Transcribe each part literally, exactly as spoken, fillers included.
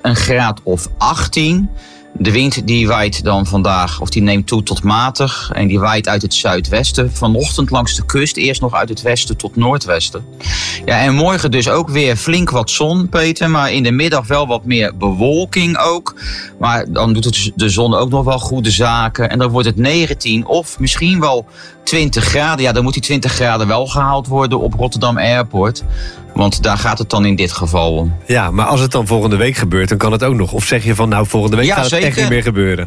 een graad of achttien. De wind die waait dan vandaag, of die neemt toe tot matig. En die waait uit het zuidwesten. Vanochtend langs de kust, eerst nog uit het westen tot noordwesten. Ja, en morgen dus ook weer flink wat zon, Peter. Maar in de middag wel wat meer bewolking ook. Maar dan doet het de zon ook nog wel goede zaken. En dan wordt het negentien of misschien wel twintig graden. Ja, dan moet die twintig graden wel gehaald worden op Rotterdam Airport. Want daar gaat het dan in dit geval om. Ja, maar als het dan volgende week gebeurt, dan kan het ook nog. Of zeg je van, nou, volgende week ja, gaat het zeker. echt niet meer gebeuren?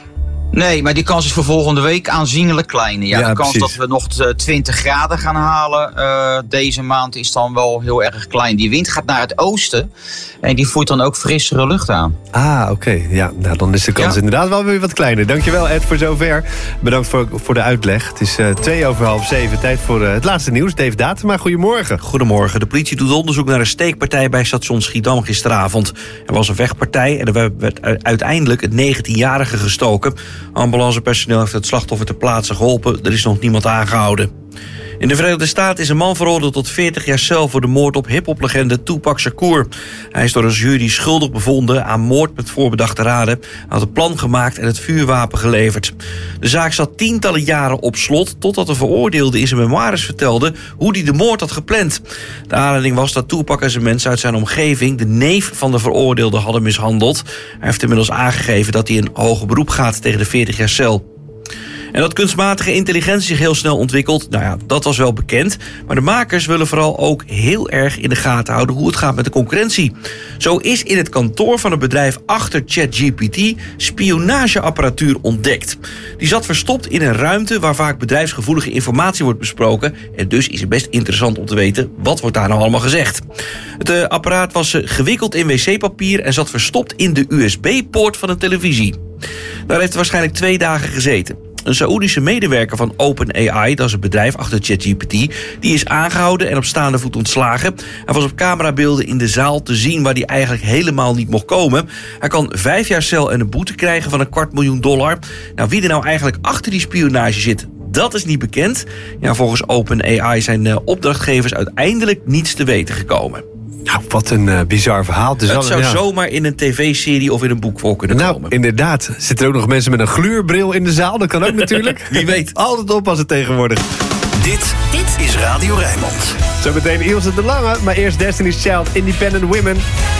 Nee, maar die kans is voor volgende week aanzienlijk kleiner. Ja, ja, de kans precies. dat we nog twintig graden gaan halen uh, deze maand is dan wel heel erg klein. Die wind gaat naar het oosten en die voert dan ook frissere lucht aan. Ah, oké. Okay. Ja, nou, dan is de kans ja. inderdaad wel weer wat kleiner. Dankjewel, Ed, voor zover. Bedankt voor, voor de uitleg. Het is uh, twee over half zeven. Tijd voor uh, het laatste nieuws. Dave Datema, goedemorgen. Goedemorgen. De politie doet onderzoek naar een steekpartij bij station Schiedam gisteravond. Er was een vechtpartij en er werd uiteindelijk een negentienjarige gestoken. Ambulancepersoneel heeft het slachtoffer ter plaatse geholpen. Er is nog niemand aangehouden. In de Verenigde Staten is een man veroordeeld tot veertig jaar cel voor de moord op hiphoplegende Tupac Shakur. Hij is door een jury schuldig bevonden aan moord met voorbedachte raden. Hij had een plan gemaakt en het vuurwapen geleverd. De zaak zat tientallen jaren op slot, totdat de veroordeelde in zijn memoires vertelde hoe hij de moord had gepland. De aanleiding was dat Tupac en zijn mensen uit zijn omgeving de neef van de veroordeelde hadden mishandeld. Hij heeft inmiddels aangegeven dat hij in hoger beroep gaat tegen de veertig jaar cel. En dat kunstmatige intelligentie zich heel snel ontwikkelt, nou ja, dat was wel bekend. Maar de makers willen vooral ook heel erg in de gaten houden hoe het gaat met de concurrentie. Zo is in het kantoor van het bedrijf achter ChatGPT spionageapparatuur ontdekt. Die zat verstopt in een ruimte waar vaak bedrijfsgevoelige informatie wordt besproken. En dus is het best interessant om te weten, wat wordt daar nou allemaal gezegd. Het uh, apparaat was uh, gewikkeld in wc-papier en zat verstopt in de U S B-poort van een televisie. Daar heeft het waarschijnlijk twee dagen gezeten. Een Saoedische medewerker van OpenAI, dat is het bedrijf achter ChatGPT, die is aangehouden en op staande voet ontslagen. Hij was op camerabeelden in de zaal te zien waar hij eigenlijk helemaal niet mocht komen. Hij kan vijf jaar cel en een boete krijgen van een kwart miljoen dollar. Nou, wie er nou eigenlijk achter die spionage zit, dat is niet bekend. Ja, volgens OpenAI zijn uh, opdrachtgevers uiteindelijk niets te weten gekomen. Nou, wat een uh, bizar verhaal. Dus het al, zou ja. zomaar in een tv-serie of in een boek voor kunnen nou, komen. Inderdaad. Zitten er ook nog mensen met een gluurbril in de zaal? Dat kan ook natuurlijk. Wie weet. Altijd oppassen tegenwoordig. Dit, dit is Radio Rijnmond. Zometeen Ilse de Lange, maar eerst Destiny's Child, Independent Women.